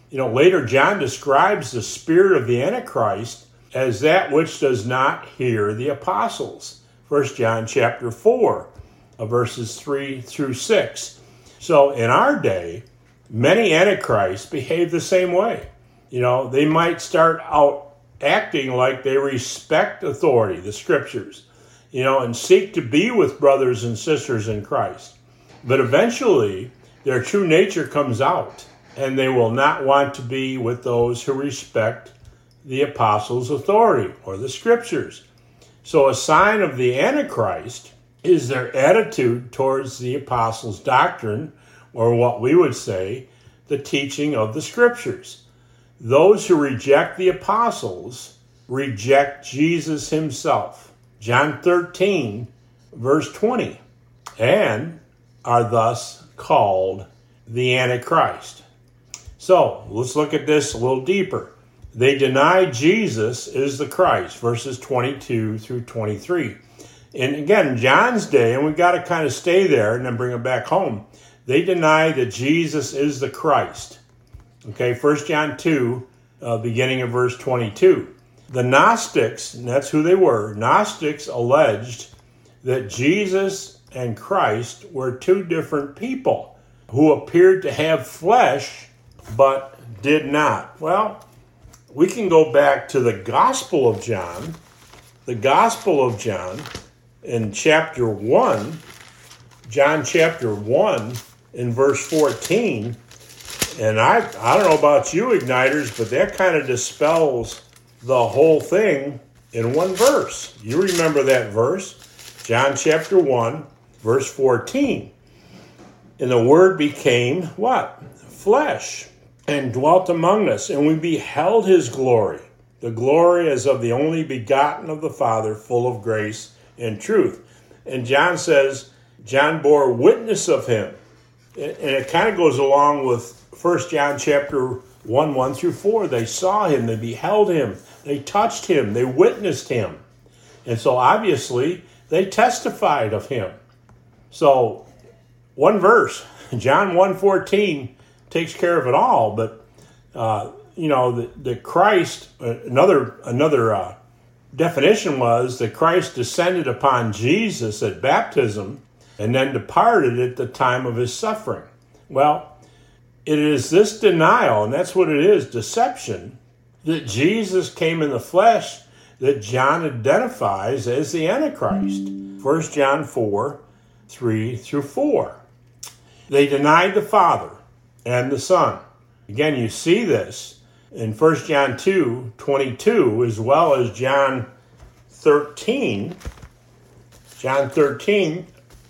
Later John describes the spirit of the Antichrist as that which does not hear the apostles. 1 John chapter 4, verses 3 through 6. So in our day, many Antichrists behave the same way. They might start out acting like they respect authority, the scriptures, and seek to be with brothers and sisters in Christ. But eventually, their true nature comes out, and they will not want to be with those who respect the apostles' authority or the scriptures. So a sign of the Antichrist is their attitude towards the apostles' doctrine, or what we would say, the teaching of the scriptures. Those who reject the apostles reject Jesus himself. John 13, verse 20, and are thus called the Antichrist. So let's look at this a little deeper. They deny Jesus is the Christ, verses 22 through 23. And again, John's day, and we've got to kind of stay there and then bring it back home. They deny that Jesus is the Christ. Okay, 1 John 2, beginning of verse 22. The Gnostics, and that's who they were, Gnostics alleged that Jesus and Christ were two different people who appeared to have flesh but did not. Well, we can go back to the Gospel of John. The Gospel of John in chapter 1, John chapter 1 in verse 14. And I don't know about you igniters, but that kind of dispels the whole thing in one verse. You remember that verse? John chapter 1, verse 14. And the Word became what? Flesh, and dwelt among us, and we beheld his glory. The glory as of the only begotten of the Father, full of grace and truth. And John says, John bore witness of him. And it kind of goes along with 1 John chapter 1, 1 through 4. They saw him, they beheld him, they touched him, they witnessed him. And so obviously, they testified of him. So, one verse, John 1:14, takes care of it all. But, the Christ, another definition was that Christ descended upon Jesus at baptism and then departed at the time of his suffering. Well, it is this denial, and that's what it is, deception, that Jesus came in the flesh that John identifies as the Antichrist. 1 John 4, 3 through 4. They denied the Father and the Son. Again, you see this in 1 John 2, 22, as well as John 13. John 13,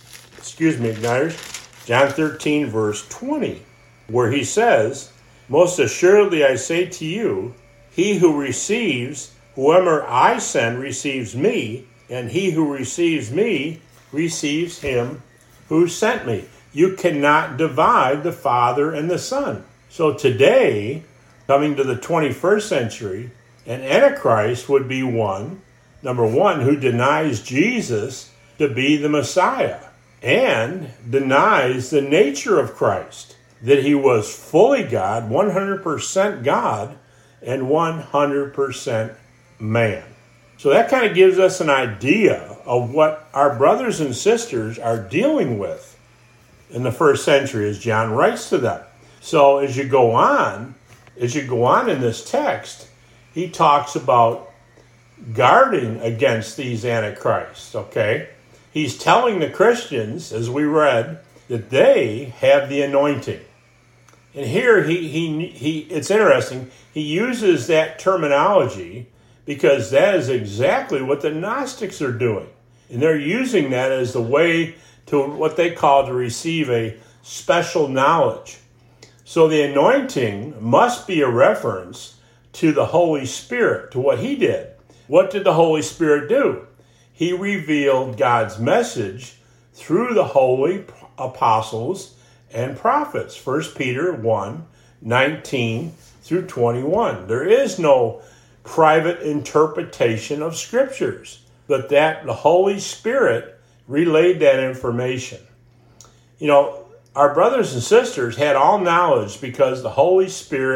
igniters. John 13, verse 20, where he says, most assuredly I say to you, he who receives whoever I send receives me, and he who receives me receives him who sent me. You cannot divide the Father and the Son. So today, coming to the 21st century, an Antichrist would be number one, who denies Jesus to be the Messiah and denies the nature of Christ, that he was fully God, 100% God, and 100% man. So that kind of gives us an idea of what our brothers and sisters are dealing with in the first century as John writes to them. So as you go on in this text, he talks about guarding against these antichrists, okay? He's telling the Christians, as we read, that they have the anointing. And here he it's interesting, he uses that terminology because that is exactly what the Gnostics are doing. And they're using that as the way to what they call to receive a special knowledge. So the anointing must be a reference to the Holy Spirit, to what he did. What did the Holy Spirit do? He revealed God's message through the holy apostles and prophets. 1 Peter 1, 19 through 21. There is no private interpretation of scriptures, but that the Holy Spirit relayed that information. Our brothers and sisters had all knowledge because the Holy Spirit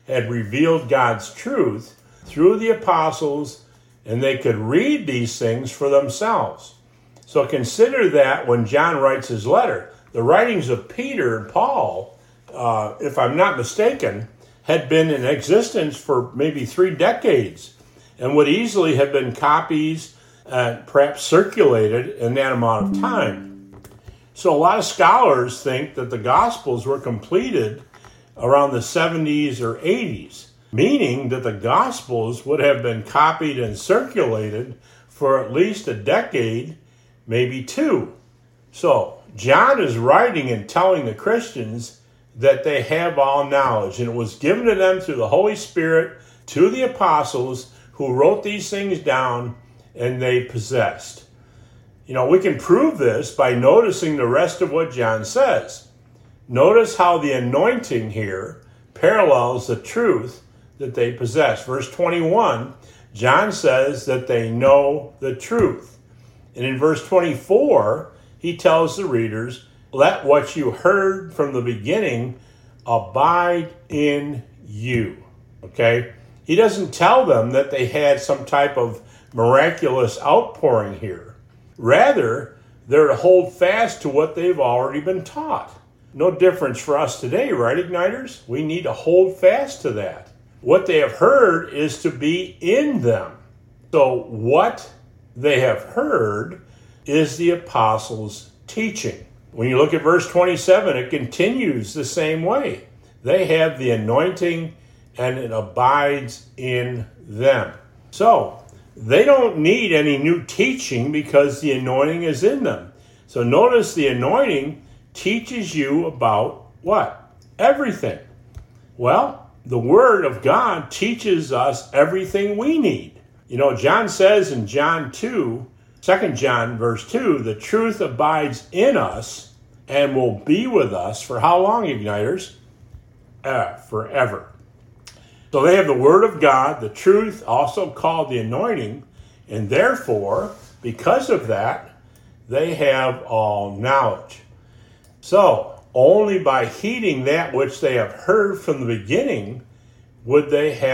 had revealed God's truth through the apostles, and they could read these things for themselves. So consider that when John writes his letter, the writings of Peter and Paul, if I'm not mistaken, had been in existence for maybe 3 decades and would easily have been copies and perhaps circulated in that amount of time. So a lot of scholars think that the Gospels were completed around the 70s or 80s, meaning that the Gospels would have been copied and circulated for at least a decade, maybe 2. So John is writing and telling the Christians that they have all knowledge, and it was given to them through the Holy Spirit to the apostles who wrote these things down and they possessed. We can prove this by noticing the rest of what John says. Notice how the anointing here parallels the truth that they possess. Verse 21, John says that they know the truth. And in verse 24, he tells the readers, let what you heard from the beginning abide in you. Okay? He doesn't tell them that they had some type of miraculous outpouring here. Rather, they're to hold fast to what they've already been taught. No difference for us today, right, Igniters? We need to hold fast to that. What they have heard is to be in them. So what they have heard is the apostles' teaching. When you look at verse 27, it continues the same way. They have the anointing and it abides in them. So they don't need any new teaching because the anointing is in them. So notice the anointing teaches you about what? Everything. Well, the Word of God teaches us everything we need. John says in John 2, 2 John verse 2, the truth abides in us and will be with us for how long, Igniters? Forever. So they have the Word of God, the truth, also called the anointing, and therefore, because of that, they have all knowledge. So, only by heeding that which they have heard from the beginning would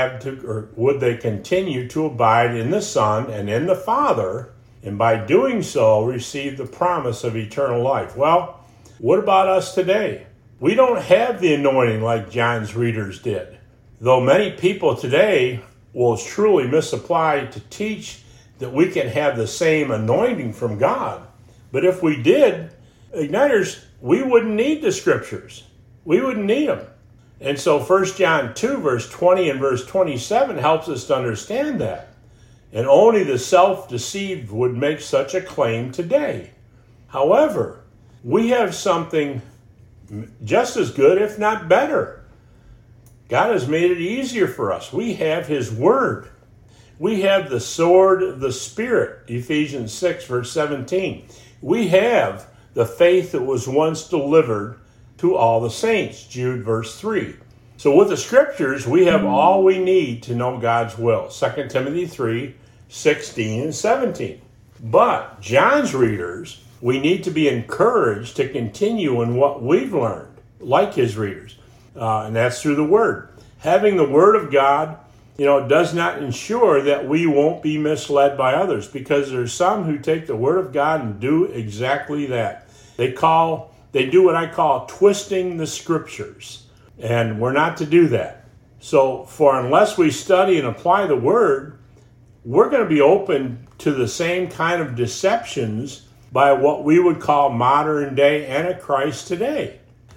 they continue to abide in the Son and in the Father, and by doing so receive the promise of eternal life. Well, what about us today? We don't have the anointing like John's readers did. Though many people today will truly misapply to teach that we can have the same anointing from God. But if we did, Igniters, we wouldn't need the scriptures. We wouldn't need them. And so 1 John 2, verse 20 and verse 27 helps us to understand that. And only the self-deceived would make such a claim today. However, we have something just as good, if not better. God has made it easier for us. We have His Word. We have the sword of the Spirit, Ephesians 6, verse 17. We have the faith that was once delivered to all the saints, Jude, verse 3. So with the Scriptures, we have all we need to know God's will, 2 Timothy 3, 16 and 17. But John's readers, we need to be encouraged to continue in what we've learned, like his readers. And that's through the Word. Having the Word of God, does not ensure that we won't be misled by others, because there's some who take the Word of God and do exactly that. They do what I call twisting the Scriptures, and we're not to do that. So, unless we study and apply the Word, we're going to be open to the same kind of deceptions by what we would call modern day Antichrist today.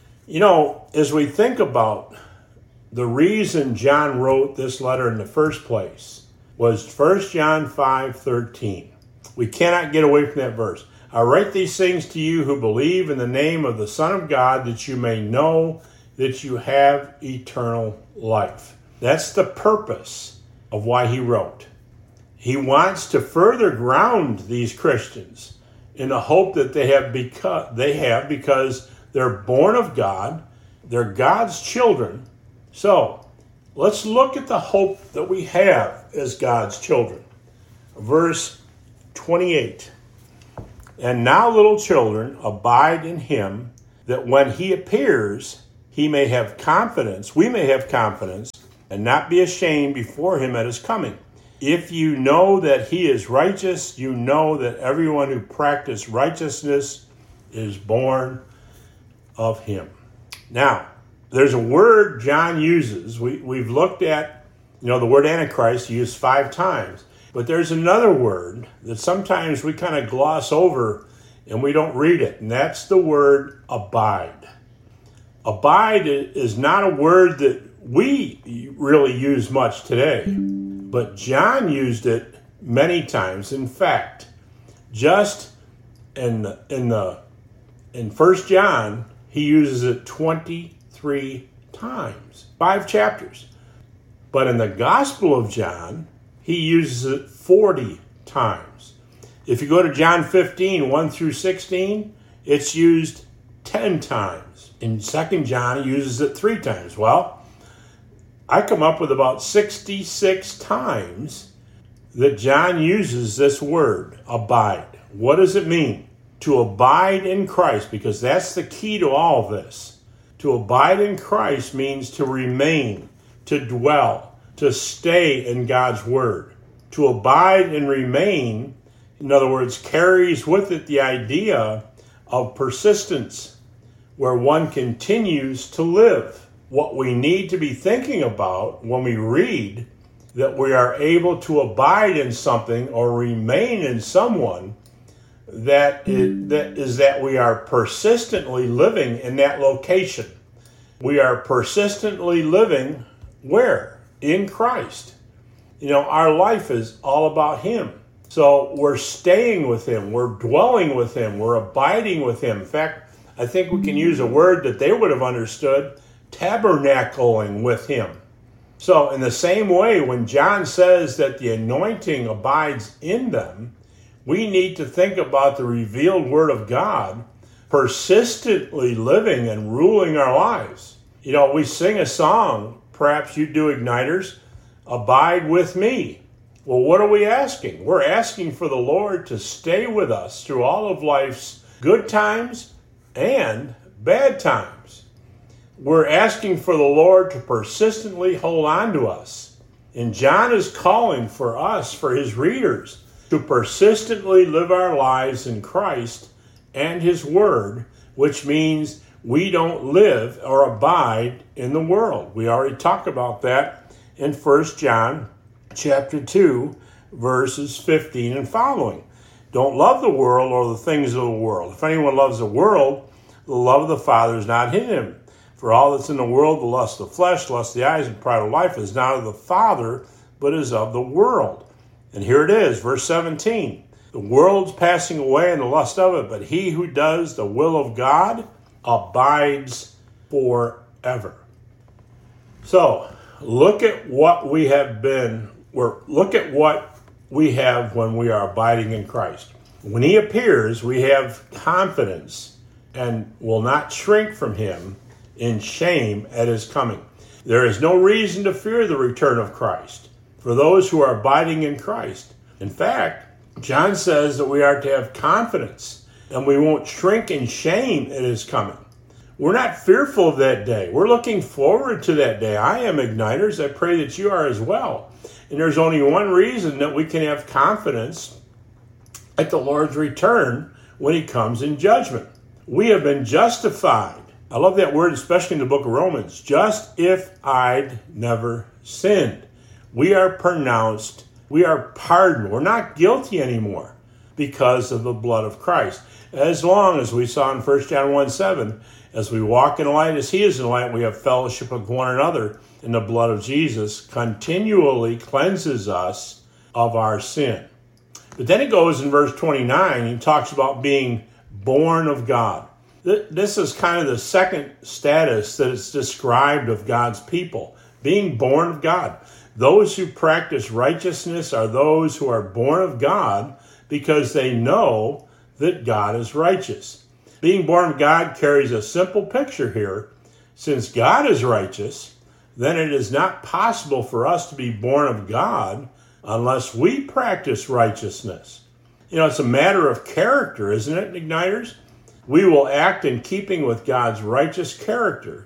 As we think about the reason John wrote this letter in the first place was 1 John 5:13. We cannot get away from that verse. I write these things to you who believe in the name of the Son of God, that you may know that you have eternal life. That's the purpose of why he wrote. He wants to further ground these Christians in the hope that they have because they're born of God, they're God's children. So, let's look at the hope that we have as God's children. Verse 28. And now, little children, abide in him, that when he appears, we may have confidence, and not be ashamed before him at his coming. If you know that he is righteous, you know that everyone who practices righteousness is born of him. Now, there's a word John uses. We've looked at, the word Antichrist used 5 times. But there's another word that sometimes we kind of gloss over and we don't read it, and that's the word abide. Abide is not a word that we really use much today, but John used it many times. In fact, just in 1 John, he uses it 23 times, 5 chapters. But in the Gospel of John, he uses it 40 times. If you go to John 15, 1 through 16, it's used 10 times. In 2 John, he uses it 3 times. Well, I come up with about 66 times that John uses this word, abide. What does it mean? To abide in Christ, because that's the key to all of this. To abide in Christ means to remain, to dwell, to stay in God's word. To abide and remain, in other words, carries with it the idea of persistence, where one continues to live. What we need to be thinking about when we read that we are able to abide in something or remain in someone, that we are persistently living in that location. We are persistently living where? In Christ. Our life is all about him. So we're staying with him, we're dwelling with him, we're abiding with him. In fact, I think we can use a word that they would have understood, tabernacling with him. So in the same way, when John says that the anointing abides in them, we need to think about the revealed word of God persistently living and ruling our lives. We sing a song, perhaps you do, Igniters, abide with me. Well, what are we asking? We're asking for the Lord to stay with us through all of life's good times and bad times. We're asking for the Lord to persistently hold on to us. And John is calling for us, for his readers, to persistently live our lives in Christ and his word, which means we don't live or abide in the world. We already talked about that in 1 John chapter 2, verses 15 and following. Don't love the world or the things of the world. If anyone loves the world, the love of the Father is not in him. For all that's in the world, the lust of the flesh, lust of the eyes, and pride of life, is not of the Father, but is of the world. And here it is, verse 17. The world's passing away and the lust of it, but he who does the will of God abides forever. So, look at what we have been, or look at what we have when we are abiding in Christ. When he appears, we have confidence and will not shrink from him in shame at his coming. There is no reason to fear the return of Christ for those who are abiding in Christ. In fact, John says that we are to have confidence and we won't shrink in shame at his coming. We're not fearful of that day. We're looking forward to that day. I am, Igniters. I pray that you are as well. And there's only one reason that we can have confidence at the Lord's return when he comes in judgment. We have been justified. I love that word, especially in the book of Romans. Just if I'd never sinned. We are pronounced, we are pardoned. We're not guilty anymore because of the blood of Christ. As long as we saw in 1 John 1:7, as we walk in light as he is in light, we have fellowship with one another, and the blood of Jesus continually cleanses us of our sin. But then it goes in verse 29, he talks about being born of God. This is kind of the second status that is described of God's people, being born of God. Those who practice righteousness are those who are born of God because they know that God is righteous. Being born of God carries a simple picture here. Since God is righteous, then it is not possible for us to be born of God unless we practice righteousness. It's a matter of character, isn't it, Igniters? We will act in keeping with God's righteous character.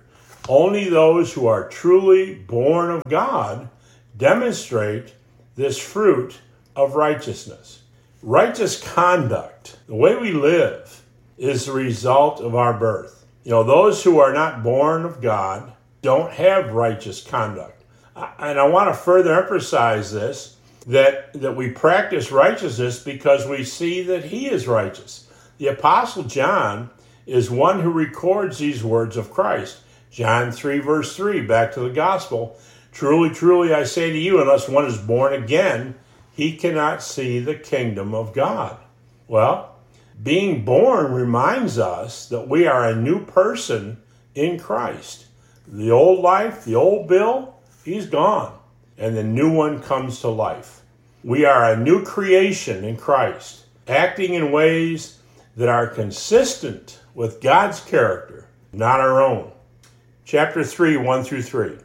Only those who are truly born of God demonstrate this fruit of righteousness. Righteous conduct, the way we live, is the result of our birth. Those who are not born of God don't have righteous conduct. And I want to further emphasize this, that we practice righteousness because we see that he is righteous. The Apostle John is one who records these words of Christ. John 3, verse 3, back to the gospel. Truly, truly, I say to you, unless one is born again, he cannot see the kingdom of God. Well, being born reminds us that we are a new person in Christ. The old life, the old Bill, he's gone, and the new one comes to life. We are a new creation in Christ, acting in ways that are consistent with God's character, not our own. Chapter 3, 1 through 3.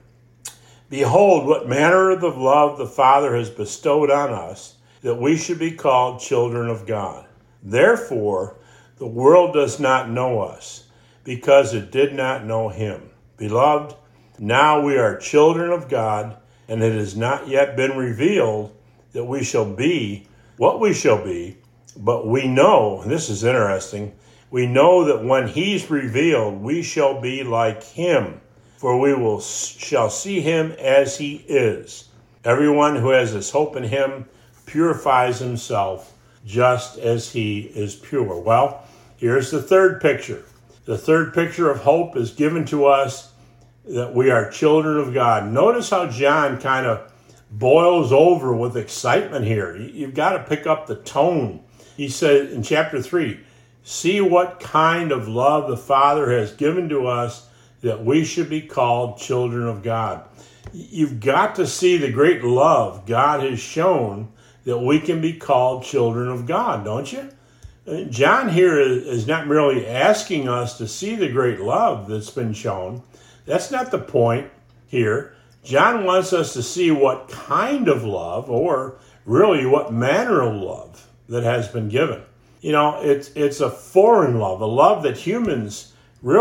Behold, what manner of love the Father has bestowed on us, that we should be called children of God. Therefore, the world does not know us, because it did not know him. Beloved, now we are children of God, and it has not yet been revealed that we shall be what we shall be, but we know, and this is interesting, we know that when he's revealed, we shall be like him, for we shall see him as he is. Everyone who has this hope in him purifies himself just as he is pure. Well, here's the third picture. The third picture of hope is given to us that we are children of God. Notice how John kind of boils over with excitement here. You've got to pick up the tone. He said in chapter 3, see what kind of love the Father has given to us that we should be called children of God. You've got to see the great love God has shown that we can be called children of God, don't you? John here is not merely asking us to see the great love that's been shown. That's not the point here. John wants us to see what kind of love, or really what manner of love, that has been given. It's a foreign love, a love that humans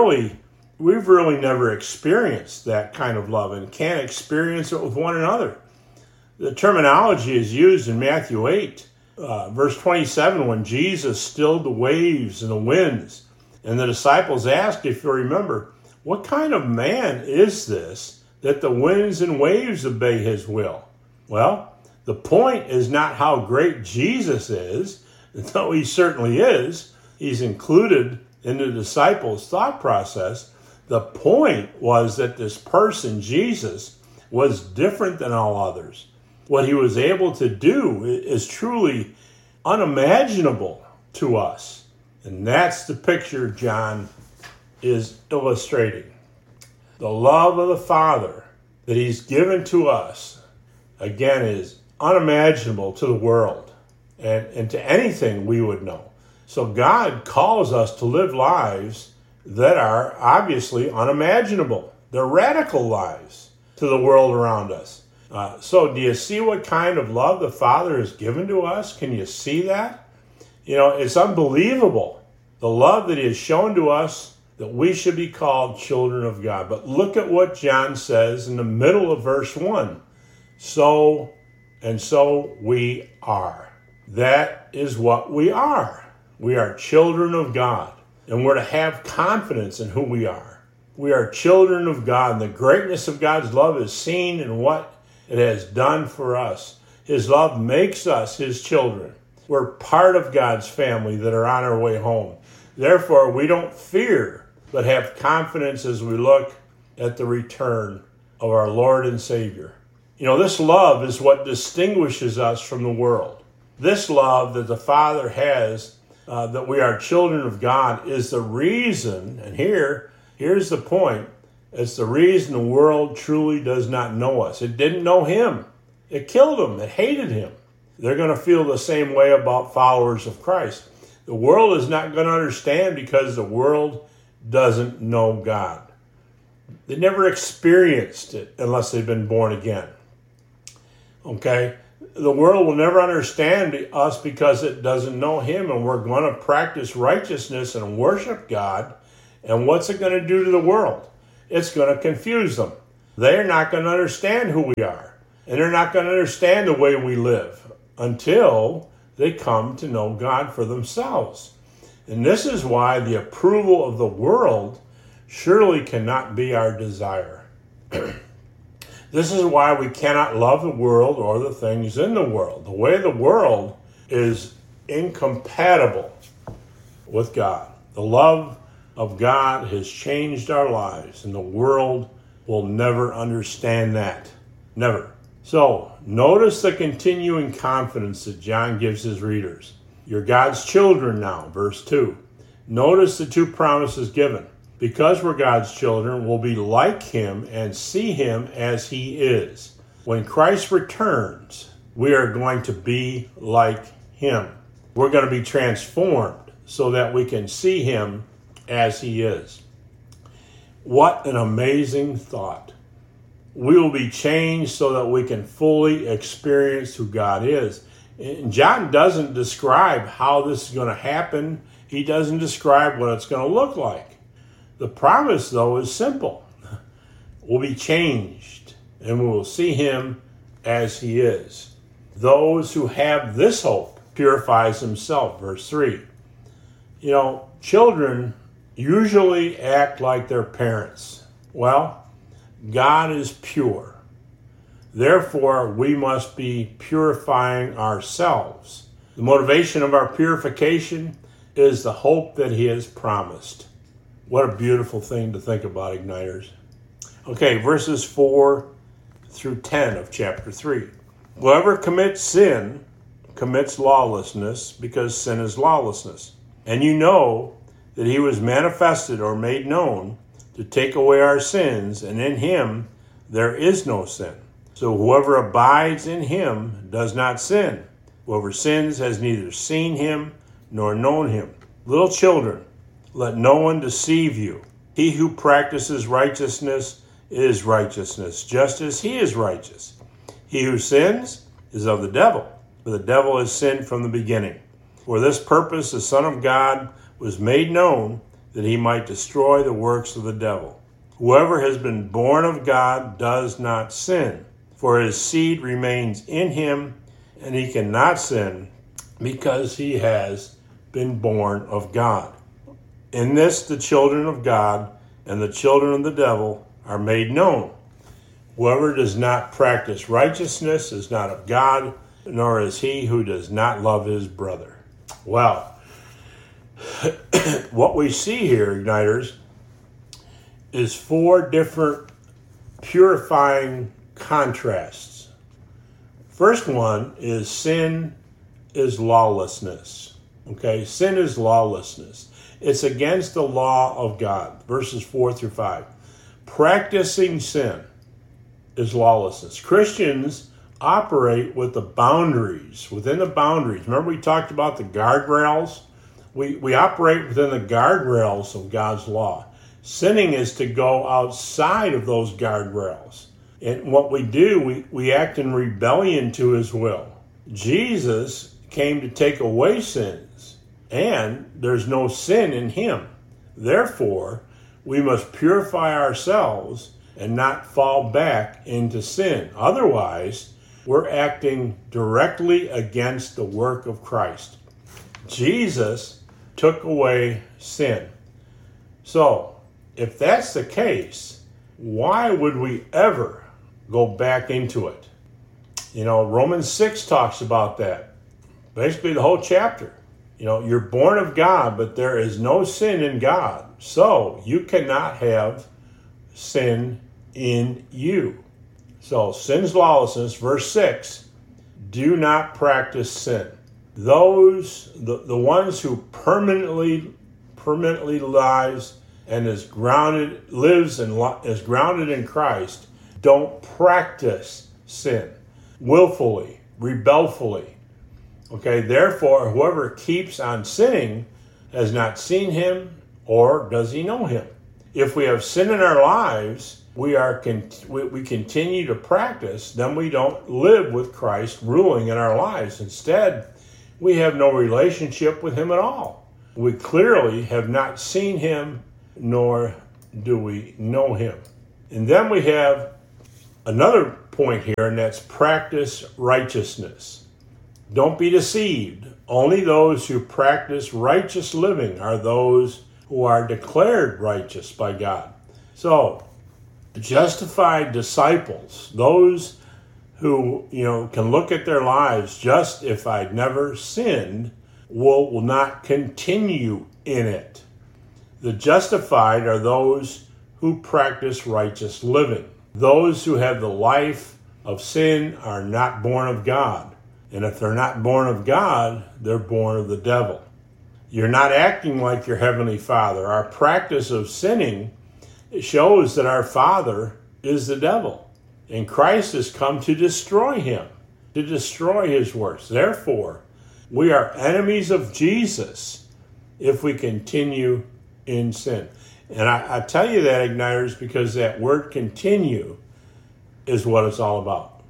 we've really never experienced that kind of love and can't experience it with one another. The terminology is used in Matthew 8, verse 27, when Jesus stilled the waves and the winds. And the disciples asked, if you remember, what kind of man is this that the winds and waves obey his will? Well, the point is not how great Jesus is, though he certainly is. He's included in the disciples' thought process. The point was that this person, Jesus, was different than all others. What he was able to do is truly unimaginable to us. And that's the picture John is illustrating. The love of the Father that he's given to us, again, is unimaginable to the world and to anything we would know. So God calls us to live lives that are obviously unimaginable. They're radical lives to the world around us. So do you see what kind of love the Father has given to us? Can you see that? It's unbelievable, the love that he has shown to us, that we should be called children of God. But look at what John says in the middle of verse 1. So we are. That is what we are. We are children of God, and we're to have confidence in who we are. We are children of God, and the greatness of God's love is seen in what it has done for us. His love makes us his children. We're part of God's family that are on our way home. Therefore, we don't fear, but have confidence as we look at the return of our Lord and Savior. This love is what distinguishes us from the world. This love that the Father has, that we are children of God, is the reason, and here's the point, it's the reason the world truly does not know us. It didn't know him. It killed him. It hated him. They're going to feel the same way about followers of Christ. The world is not going to understand because the world doesn't know God. They never experienced it unless they've been born again. Okay? The world will never understand us because it doesn't know him, and we're going to practice righteousness and worship God. And what's it going to do to the world? it's going to confuse them. They're not going to understand who we are. And they're not going to understand the way we live until they come to know God for themselves. And this is why the approval of the world surely cannot be our desire. This is why we cannot love the world or the things in the world. The way of the world is incompatible with God. The love of God has changed our lives, and the world will never understand that. Never. So, notice the continuing confidence that John gives his readers. You're God's children now, verse 2. Notice the two promises given. Because we're God's children, we'll be like him and see him as he is. When Christ returns, we are going to be like him. We're going to be transformed so that we can see him as he is. What an amazing thought. We will be changed so that we can fully experience who God is. And John doesn't describe how this is going to happen. He doesn't describe what it's going to look like. The promise, though, is simple. We'll be changed, and we will see him as he is. Those who have this hope purifies himself, verse 3. You know, children usually act like their parents. Well, God is pure. Therefore, we must be purifying ourselves. The motivation of our purification is the hope that he has promised. What a beautiful thing to think about, Igniters. Okay, verses 4 through 10 of chapter 3. Whoever commits sin commits lawlessness, because sin is lawlessness. And you know that he was manifested or made known to take away our sins, and in him there is no sin. So whoever abides in him does not sin. Whoever sins has neither seen him nor known him. Little children, let no one deceive you. He who practices righteousness is righteousness, just as he is righteous. He who sins is of the devil, for the devil has sinned from the beginning. For this purpose the Son of God was made known, that he might destroy the works of the devil. Whoever has been born of God does not sin, for his seed remains in him, and he cannot sin, because he has been born of God. In this the children of God and the children of the devil are made known. Whoever does not practice righteousness is not of God, nor is he who does not love his brother. Well, what we see here, Igniters, is 4 different purifying contrasts. First one is sin is lawlessness. Okay, sin is lawlessness. It's against the law of God, verses 4 through 5. Practicing sin is lawlessness. Christians operate with the boundaries, within the boundaries. Remember we talked about the guardrails? We operate within the guardrails of God's law. Sinning is to go outside of those guardrails. And what we do, we act in rebellion to his will. Jesus came to take away sins, and there's no sin in him. Therefore, we must purify ourselves and not fall back into sin. Otherwise, we're acting directly against the work of Christ. Jesus took away sin. So, if that's the case, why would we ever go back into it? You know, Romans 6 talks about that. Basically, the whole chapter. You know, you're born of God, but there is no sin in God. So, you cannot have sin in you. So, sin's lawlessness, verse 6, do not practice sin. Those, the ones who permanently lives and is grounded in Christ, don't practice sin willfully, rebelfully. Okay, therefore, whoever keeps on sinning has not seen him, or does he know him? If we have sin in our lives, we continue to practice, then we don't live with Christ ruling in our lives. Instead, we have no relationship with him at all. We clearly have not seen him nor do we know him? And then we have another point here, and that's practice righteousness. Don't be deceived. Only those who practice righteous living are those who are declared righteous by God. So, justified disciples, those who, can look at their lives just if I'd never sinned, will not continue in it. The justified are those who practice righteous living. Those who have the life of sin are not born of God. And if they're not born of God, they're born of the devil. You're not acting like your Heavenly Father. Our practice of sinning shows that our Father is the devil. And Christ has come to destroy him, to destroy his works. Therefore, we are enemies of Jesus if we continue in sin. And I tell you that, Igniters, because that word continue is what it's all about.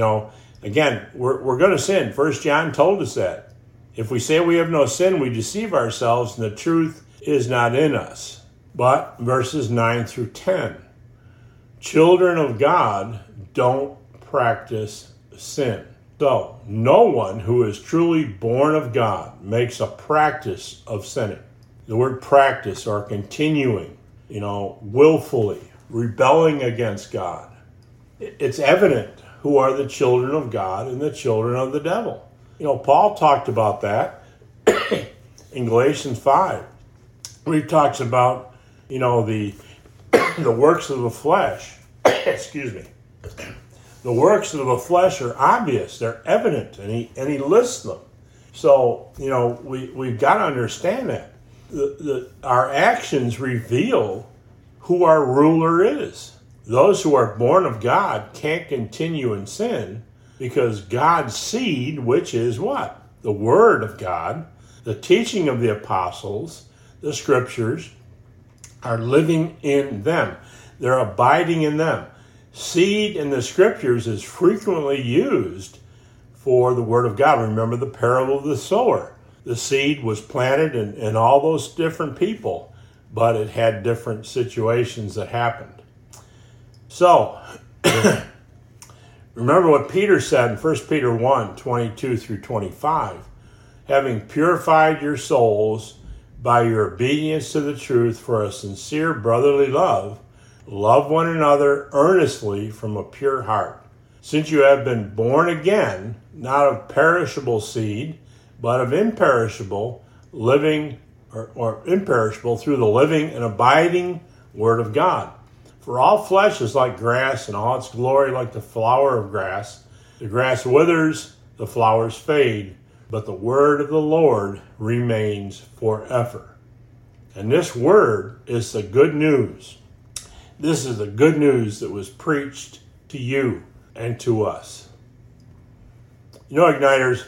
Again, we're going to sin. 1 John told us that. If we say we have no sin, we deceive ourselves, and the truth is not in us. But verses 9 through 10, children of God don't practice sin. So, no one who is truly born of God makes a practice of sinning. The word practice, or continuing, willfully, rebelling against God. It's evident who are the children of God and the children of the devil. Paul talked about that in Galatians 5, where he talks about, the works of the flesh. Excuse me. The works of the flesh are obvious; they're evident, and he lists them. So we've got to understand that our actions reveal who our ruler is. Those who are born of God can't continue in sin because God's seed, which is what? The Word of God, the teaching of the apostles, the Scriptures, are living in them. They're abiding in them. Seed in the Scriptures is frequently used for the Word of God. Remember the parable of the sower. The seed was planted in all those different people, but it had different situations that happened. So, remember what Peter said in 1 Peter 1, 22 through 25. Having purified your souls by your obedience to the truth for a sincere brotherly love, love one another earnestly from a pure heart. Since you have been born again, not of perishable seed, but of imperishable, living or imperishable through the living and abiding Word of God. For all flesh is like grass, and all its glory like the flower of grass. The grass withers, the flowers fade, but the word of the Lord remains forever. And this word is the good news. This is the good news that was preached to you and to us. Igniters,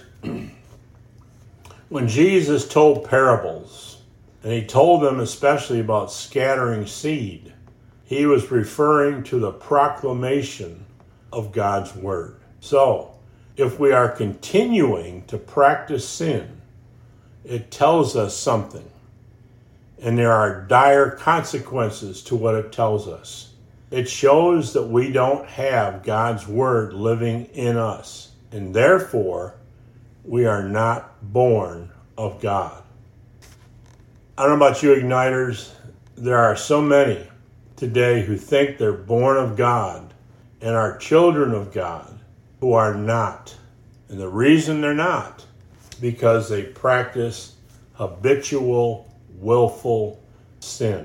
when Jesus told parables, and he told them especially about scattering seed, he was referring to the proclamation of God's word. So, if we are continuing to practice sin, it tells us something. And there are dire consequences to what it tells us. It shows that we don't have God's word living in us. And therefore, we are not born of God. I don't know about you, Igniters. There are so many today who think they're born of God and are children of God who are not. And the reason they're not, because they practice habitual, willful sin.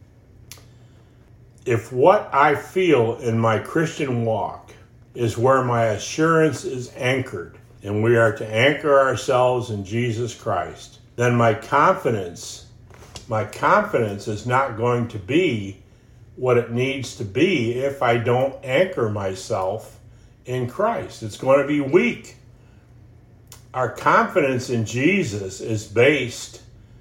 If what I feel in my Christian walk is where my assurance is anchored, and we are to anchor ourselves in Jesus Christ, then my confidence is not going to be what it needs to be if I don't anchor myself in Christ. It's going to be weak. Our confidence in Jesus is based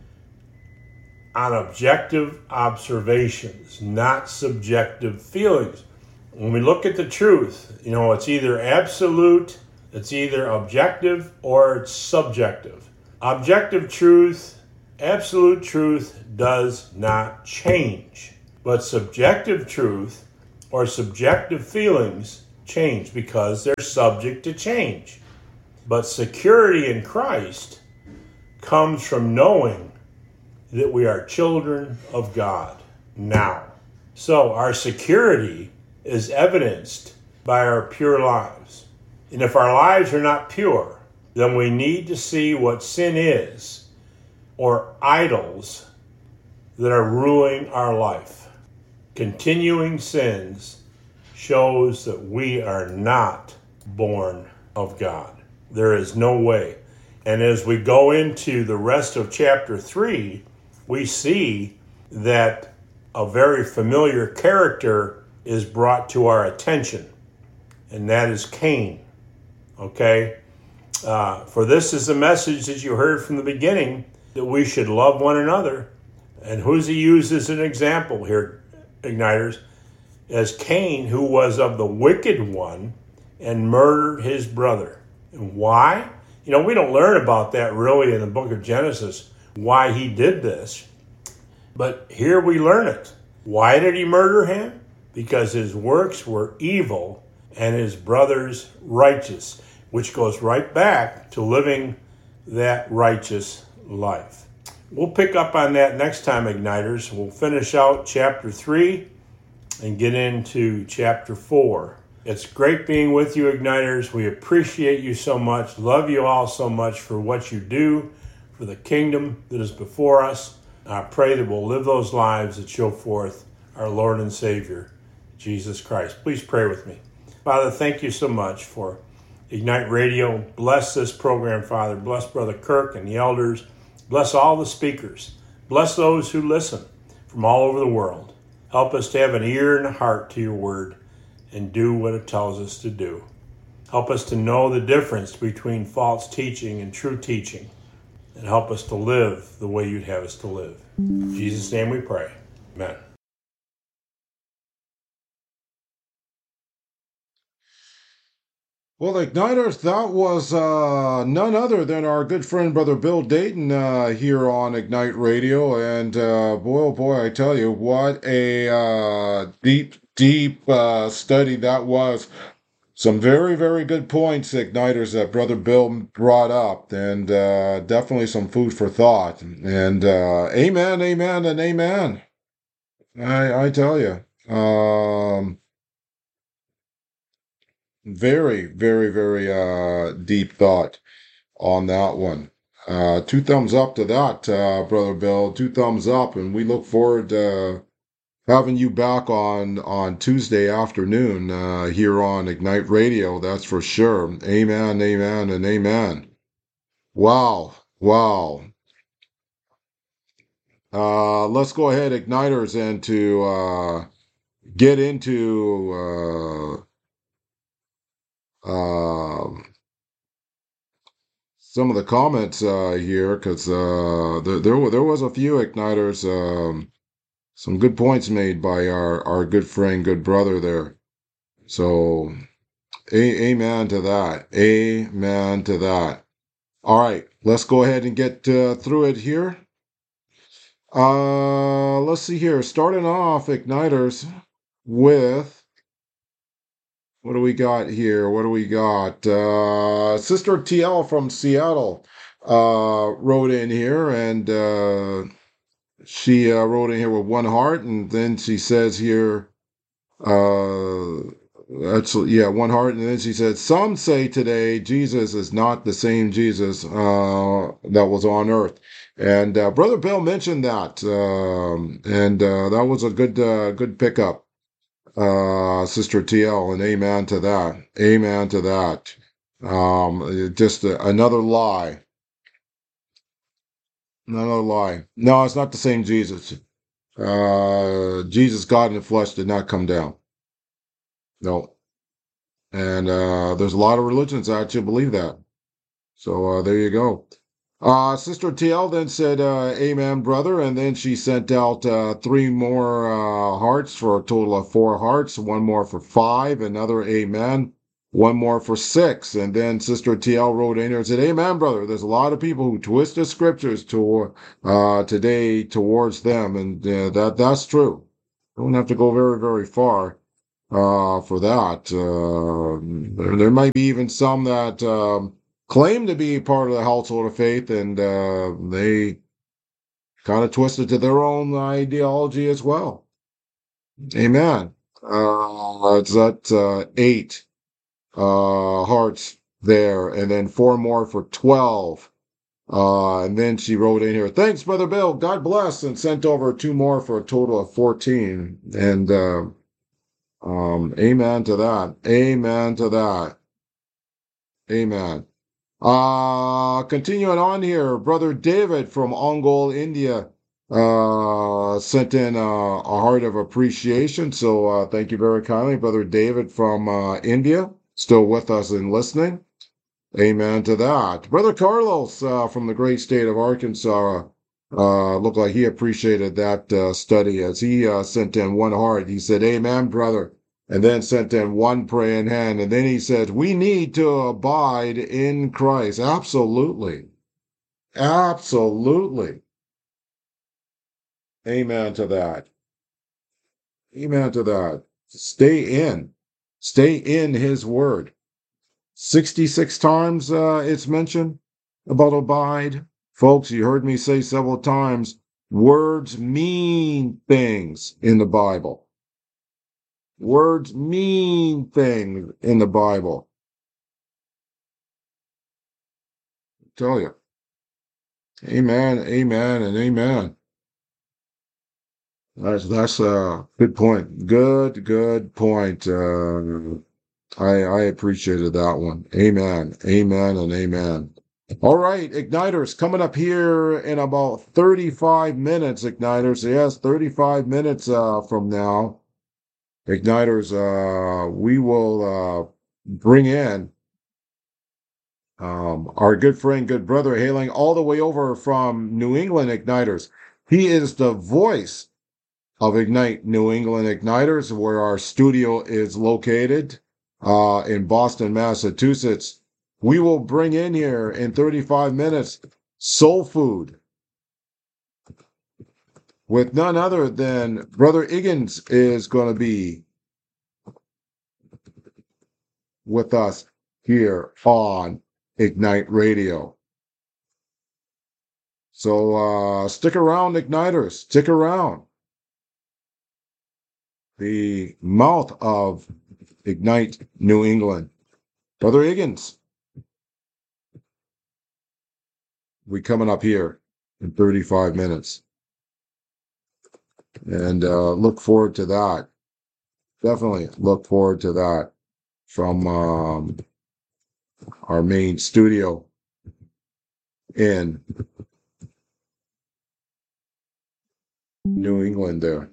on objective observations, not subjective feelings. When we look at the truth, it's either absolute, it's either objective, or it's subjective. Objective truth, absolute truth does not change. But subjective truth or subjective feelings change because they're subject to change. But security in Christ comes from knowing that we are children of God now. So our security is evidenced by our pure lives. And if our lives are not pure, then we need to see what sin is, or idols that are ruling our life. Continuing sins shows that we are not born of God. There is no way. And as we go into the rest of chapter 3, we see that a very familiar character is brought to our attention, and that is Cain. Okay? For this is the message that you heard from the beginning, that we should love one another. And who's he used as an example here, Igniters? As Cain, who was of the wicked one and murdered his brother. And why? We don't learn about that really in the book of Genesis, why he did this. But here we learn it. Why did he murder him? Because his works were evil and his brother's righteous, which goes right back to living that righteous life. We'll pick up on that next time, Igniters. We'll finish out chapter 3 and get into chapter 4. It's great being with you, Igniters. We appreciate you so much. Love you all so much for what you do for the kingdom that is before us. I pray that we'll live those lives that show forth our Lord and Savior, Jesus Christ. Please pray with me. Father, thank you so much for Ignite Radio. Bless this program, Father. Bless Brother Kirk and the elders. Bless all the speakers. Bless those who listen from all over the world. Help us to have an ear and a heart to your word and do what it tells us to do. Help us to know the difference between false teaching and true teaching, and help us to live the way you'd have us to live. In Jesus' name we pray. Amen. Well, Igniters, that was none other than our good friend, Brother Bill Dayton, here on Ignite Radio. And boy, oh boy, I tell you, what a deep study that was. Some very, very good points, Igniters, that Brother Bill brought up, and definitely some food for thought. And amen, amen, and amen. I tell you. Very, very, very deep thought on that one. 2 thumbs up to that, Brother Bill. 2 thumbs up, and we look forward to having you back on Tuesday afternoon here on Ignite Radio. That's for sure. Amen, amen, and amen. Wow, wow. Let's go ahead, Igniters, and to get into some of the comments here, because there was a few Igniters, some good points made by our good friend, good brother there. So, amen to that. Amen to that. All right, let's go ahead and get through it here. Let's see here. Starting off, Igniters, with... what do we got here? What do we got? Sister TL from Seattle wrote in here, and she wrote in here with one heart, and then she says here, one heart, and then she said, some say today Jesus is not the same Jesus that was on earth. And Brother Bill mentioned that, and that was a good pickup. Sister TL, and amen to that. Amen to that. Just another lie. Another lie. No, it's not the same Jesus. Jesus, God in the flesh, did not come down. No. And there's a lot of religions that actually believe that. So there you go. Sister TL then said, amen, brother, and then she sent out 3 more hearts for a total of 4 hearts, 1 more for 5, another amen, 1 more for 6, and then Sister TL wrote in here and said, amen, brother, there's a lot of people who twist the scriptures today towards them, and that's true. Don't have to go very, very far for that. There might be even some that claim to be part of the household of faith, and they kind of twist it to their own ideology as well. Amen. It's that 8 hearts there, and then 4 more for 12. And then she wrote in here, thanks, Brother Bill. God bless, and sent over 2 more for a total of 14. And amen to that. Amen to that. Amen. Continuing on here, Brother David from Ongole, India, sent in a heart of appreciation. So thank you very kindly, Brother David from India, still with us and listening. Amen to that. Brother Carlos from the great state of Arkansas looked like he appreciated that study as he sent in 1 heart. He said, amen, brother, and then sent in 1 praying hand. And then he said, we need to abide in Christ. Absolutely. Absolutely. Amen to that. Amen to that. Stay in his word. 66 times it's mentioned about abide. Folks, you heard me say several times, words mean things in the Bible. Words mean things in the Bible. I tell you. Amen, amen, and amen. That's a good point. Good point. I appreciated that one. Amen, amen, and amen. All right, Igniters, coming up here in about 35 minutes, Igniters. Yes, 35 minutes from now, Igniters, we will bring in our good friend, good brother, hailing all the way over from New England, Igniters. He is the voice of Ignite New England Igniters, where our studio is located in Boston, Massachusetts. We will bring in here in 35 minutes Soul Food with none other than Brother Higgins is going to be with us here on Ignite Radio. So stick around, Igniters. Stick around. The mouth of Ignite New England, Brother Higgins. We coming up here in 35 minutes. And look forward to that. Definitely look forward to that from our main studio in New England there.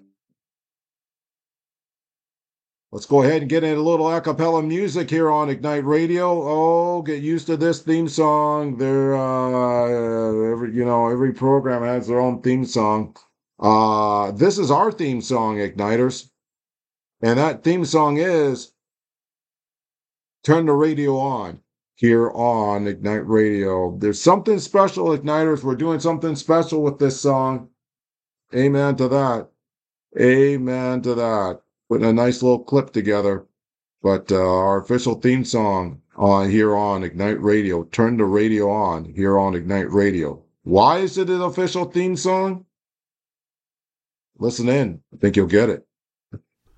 Let's go ahead and get in a little a cappella music here on Ignite Radio. Oh, get used to this theme song. There, every program has their own theme song. This is our theme song, Igniters. And that theme song is Turn the Radio On here on Ignite Radio. There's something special, Igniters. We're doing something special with this song. Amen to that. Amen to that. Putting a nice little clip together. But our official theme song here on Ignite Radio, Turn the Radio On here on Ignite Radio. Why is it an official theme song? Listen in. I think you'll get it.